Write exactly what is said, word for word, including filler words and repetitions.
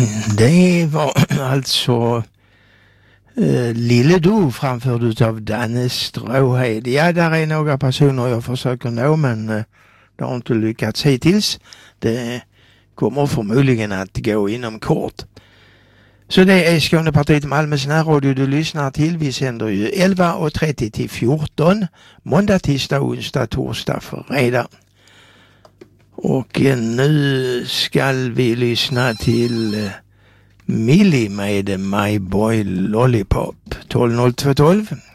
Det var alltså eh, Lille Du framförd av Danne Stråhed. Ja, där är några personer jag försöker nå, men eh, det har inte lyckats hittills. Det kommer förmodligen att gå inom kort. Så det är Skånepartiet Malmös närradio du lyssnar till. Vi sänder ju elva och trettio till fjorton. Måndag, tisdag, onsdag, torsdag, fredag. Och eh, nu ska vi lyssna till eh, Millie med My Boy Lollipop. tolv noll två tolv.